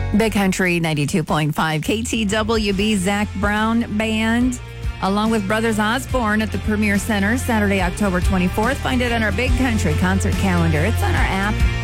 Big Country 92.5 KTWB Zach Brown Band, along with Brothers Osborne at the Premier Center Saturday, October 24th. Find it on our Big Country concert calendar. It's on our app.